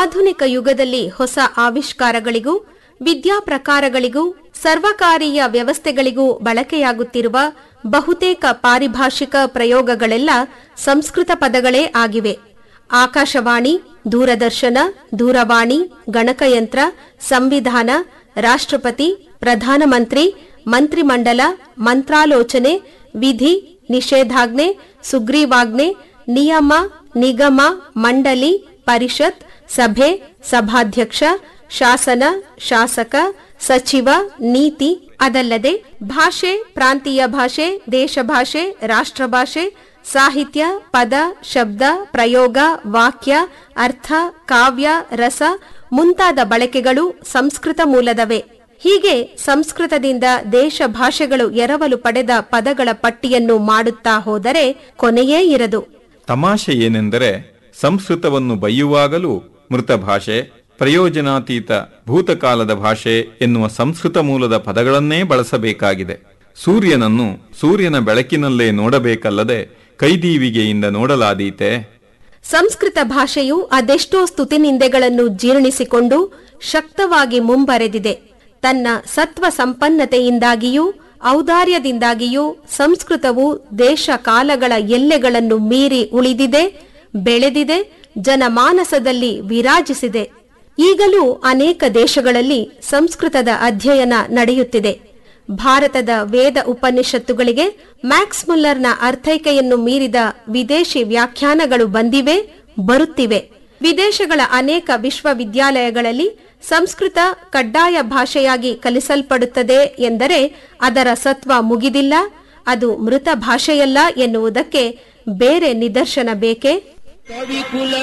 ಆಧುನಿಕ ಯುಗದಲ್ಲಿ ಹೊಸ ಆವಿಷ್ಕಾರಗಳಿಗೂ ವಿದ್ಯಾ ಪ್ರಕಾರಗಳಿಗೂ ಸರ್ವಕಾರೀಯ ವ್ಯವಸ್ಥೆಗಳಿಗೂ ಬಳಕೆಯಾಗುತ್ತಿರುವ ಬಹುತೇಕ ಪಾರಿಭಾಷಿಕ ಪ್ರಯೋಗಗಳೆಲ್ಲ ಸಂಸ್ಕೃತ ಪದಗಳೇ ಆಗಿವೆ. ಆಕಾಶವಾಣಿ, ದೂರದರ್ಶನ, ದೂರವಾಣಿ, ಗಣಕಯಂತ್ರ, ಸಂವಿಧಾನ, ರಾಷ್ಟ್ರಪತಿ, ಪ್ರಧಾನಮಂತ್ರಿ, ಮಂತ್ರಿಮಂಡಲ, ಮಂತ್ರಾಲೋಚನೆ, ವಿಧಿ, ನಿಷೇಧಾಜ್ಞೆ, ಸುಗ್ರೀವಾಜ್ಞೆ, ನಿಯಮ, ನಿಗಮ, ಮಂಡಲಿ, ಪರಿಷತ್, ಸಭೆ, ಸಭಾಧ್ಯಕ್ಷ, ಶಾಸನ, ಶಾಸಕ, ಸಚಿವ, ನೀತಿ, ಅದಲ್ಲದೆ ಭಾಷೆ, ಪ್ರಾಂತೀಯ ಭಾಷೆ, ದೇಶಭಾಷೆ, ರಾಷ್ಟ್ರಭಾಷೆ, ಸಾಹಿತ್ಯ, ಪದ, ಶಬ್ದ, ಪ್ರಯೋಗ, ವಾಕ್ಯ, ಅರ್ಥ, ಕಾವ್ಯ, ರಸ ಮುಂತಾದ ಬಳಕೆಗಳು ಸಂಸ್ಕೃತ ಮೂಲದವೇ. ಹೀಗೆ ಸಂಸ್ಕೃತದಿಂದ ದೇಶ ಭಾಷೆಗಳು ಎರವಲು ಪಡೆದ ಪದಗಳ ಪಟ್ಟಿಯನ್ನು ಮಾಡುತ್ತಾ ಹೋದರೆ ಕೊನೆಯೇ ಇರದು. ತಮಾಷೆ ಏನೆಂದರೆ ಸಂಸ್ಕೃತವನ್ನು ಬಯ್ಯುವಾಗಲೂ ಮೃತ ಭಾಷೆ, ಪ್ರಯೋಜನಾತೀತ ಭೂತಕಾಲದ ಭಾಷೆ ಎನ್ನುವ ಸಂಸ್ಕೃತ ಮೂಲದ ಪದಗಳನ್ನೇ ಬಳಸಬೇಕಾಗಿದೆ. ಸೂರ್ಯನನ್ನು ಸೂರ್ಯನ ಬೆಳಕಿನಲ್ಲೇ ನೋಡಬೇಕಲ್ಲದೆ ಕೈದೀವಿಗೆಯಿಂದ ನೋಡಲಾದೀತೆ. ಸಂಸ್ಕೃತ ಭಾಷೆಯು ಅದೆಷ್ಟೋ ಸ್ತುತಿನಿಂದೆಗಳನ್ನು ಜೀರ್ಣಿಸಿಕೊಂಡು ಶಕ್ತವಾಗಿ ಮುಂಬರೆದಿದೆ. ತನ್ನ ಸತ್ವ ಸಂಪನ್ನತೆಯಿಂದಾಗಿಯೂ ಔದಾರ್ಯದಿಂದಾಗಿಯೂ ಸಂಸ್ಕೃತವು ದೇಶ ಕಾಲಗಳ ಎಲ್ಲೆಗಳನ್ನು ಮೀರಿ ಉಳಿದಿದೆ, ಬೆಳೆದಿದೆ, ಜನಮಾನಸದಲ್ಲಿ ವಿರಾಜಿಸಿದೆ. ಈಗಲೂ ಅನೇಕ ದೇಶಗಳಲ್ಲಿ ಸಂಸ್ಕೃತದ ಅಧ್ಯಯನ ನಡೆಯುತ್ತಿದೆ. ಭಾರತದ ವೇದ ಉಪನಿಷತ್ತುಗಳಿಗೆ ಮ್ಯಾಕ್ಸ್ ಮುಲ್ಲರ್ನ ಅರ್ಥೈಕೆಯನ್ನು ಮೀರಿದ ವಿದೇಶಿ ವ್ಯಾಖ್ಯಾನಗಳು ಬಂದಿವೆ, ಬರುತ್ತಿವೆ. ವಿದೇಶಗಳ ಅನೇಕ ವಿಶ್ವವಿದ್ಯಾಲಯಗಳಲ್ಲಿ ಸಂಸ್ಕೃತ ಕಡ್ಡಾಯ ಭಾಷೆಯಾಗಿ ಕಲಿಸಲ್ಪಡುತ್ತದೆ ಎಂದರೆ ಅದರ ಸತ್ವ ಮುಗಿದಿಲ್ಲ, ಅದು ಮೃತ ಭಾಷೆಯಲ್ಲ ಎನ್ನುವುದಕ್ಕೆ ಬೇರೆ ನಿದರ್ಶನ ಬೇಕೇ?